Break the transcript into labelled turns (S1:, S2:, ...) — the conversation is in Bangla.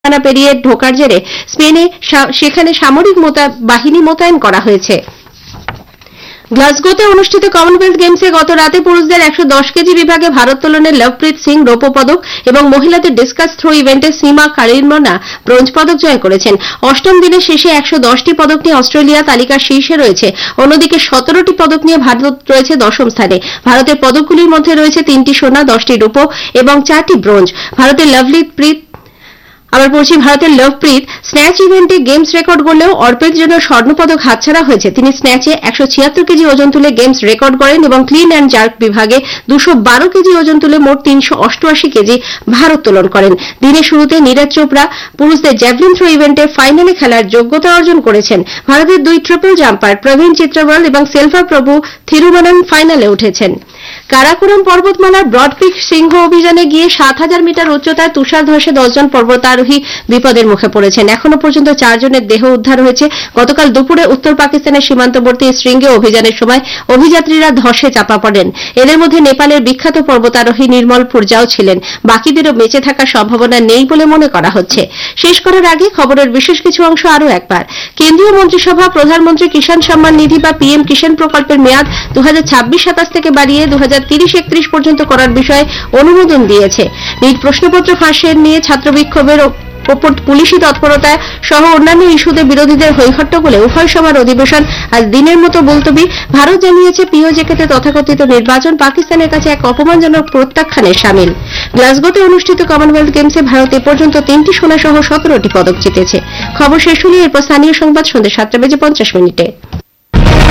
S1: সীমানা পেরিয়ে ঢোকার জেরে স্পেনে সেখানে সামরিক বাহিনী মোতায়েন করা হয়েছে। গ্লাসগোতে অনুষ্ঠিত কমনওয়েলথ গেমসে গত রাতে পুরুষদের 110 কেজি বিভাগে ভারোত্তোলনে লভপ্রীত সিং রৌপ্য পদক এবং মহিলাদের ডিসকাস থ্রো ইভেন্টে সীমা কারিমনা ব্রোঞ্জ পদক জয় করেছেন। অষ্টম দিনের শেষে 110টি পদক নিয়ে অস্ট্রেলিয়া তালিকার শীর্ষে রয়েছে। অন্যদিকে 17টি পদক নিয়ে ভারত রয়েছে দশম স্থানে। ভারতের পদকগুলির মধ্যে রয়েছে 3টি সোনা, 10টি রূপো এবং 4টি ব্রোঞ্জ। ভারতের লভপ্রীত স্ন্যাচ ইভেন্টে গেমস রেকর্ড গড়লেও অর্পের জন্য স্বর্ণপদক হাতছাড়া হয়েছে। তিনি স্ন্যাচে 176 কেজি ওজন তুলে গেমস রেকর্ড করেন এবং ক্লিন অ্যান্ড জার্ক বিভাগে 212 কেজি ওজন তুলে মোট 388 কেজি ভারোত্তোলন করেন। দিনের শুরুতে নীরজ চোপড়া পুরুষদের জ্যাভলিন থ্রো ইভেন্টে ফাইনালে খেলার যোগ্যতা অর্জন করেছেন। ভারতের দুই ট্রিপল জাম্পার প্রবীণ চিত্রবল এবং সেলভা প্রভু থিরুভানান ফাইনালে উঠেছেন। কারাকোরাম পর্বতমালার ব্রড পিক সিংহ অভিযানে গিয়ে 7000 মিটার উচ্চতায় তুষার ধসে 10 জন পর্বতারোহী বিপদের মুখে পড়েছেন। এখনো পর্যন্ত 4 জনের দেহ উদ্ধার হয়েছে। গতকাল দুপুরে উত্তর পাকিস্তানের সীমান্তবর্তী শৃঙ্গে অভিযানের সময় অভিযাত্রীরা ধসে চাপা পড়েন। এদের মধ্যে নেপালের বিখ্যাত পর্বতারোহী নির্মল পুরজাও ছিলেন। বাকিদেরও বেঁচে থাকার সম্ভাবনা নেই বলে মনে করা হচ্ছে। শেষ করার আগে খবরের বিশেষ কিছু অংশ আরও একবার। কেন্দ্রীয় মন্ত্রিসভা প্রধানমন্ত্রী কিষাণ সম্মান নিধি বা পিএম কিষাণ প্রকল্পের মেয়াদ 2026-27 থেকে বাড়িয়ে 2030-31 পর্যন্ত করার বিষয়ে অনুমোদন দিয়েছে। নিট প্রশ্নপত্র ফাঁসের নিয়ে ছাত্র বিক্ষোভের ওপর পুলিশি তৎপরতা সহ অন্যান্য ইস্যুতে বিরোধীদের হৈহট্টগোলে উভয় সভার অধিবেশন আজ দিনের মতো মুলতবি। ভারত জানিয়েছে পিওজেকেতে তথাকথিত নির্বাচন পাকিস্তানের কাছে এক অপমানজনক প্রত্যাখ্যানে শামিল। গ্লাসগোতে অনুষ্ঠিত কমনওয়েলথ গেমসে ভারত এ পর্যন্ত 3টি সোনা সহ 17টি পদক জিতেছে। খবর শেষ হলে এরপর স্থানীয় সংবাদ সন্ধ্যে 7:50 মিনিটে।